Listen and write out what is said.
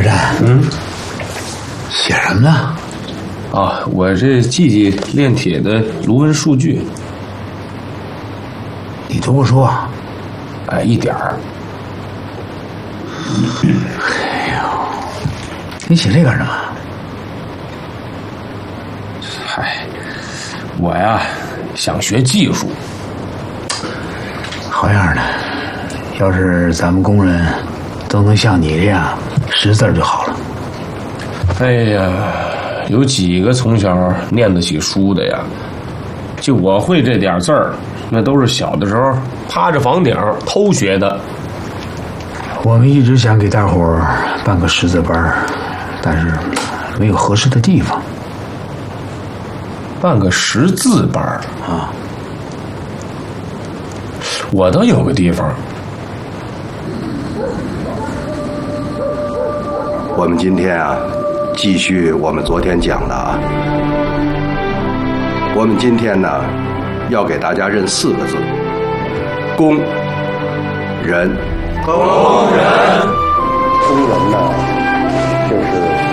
占，写什么呢？ 啊，我这记炼铁的卢文数据。 你都不说。 哎，一点儿。 哎呦，你写这干什么？ 嗨，我呀想学技术。 好样的！要是咱们工人都能像你这样识字就好了。 哎呀，有几个从小念得起书的呀？就我会这点字儿，那都是小的时候趴着房顶偷学的。 我们一直想给大伙儿办个识字班，但是没有合适的地方。 办个识字班啊？ 我倒有个地方。 我们今天啊，继续我们昨天讲的啊。我们今天呢，要给大家认4个字：工人。工人。工人呢，就是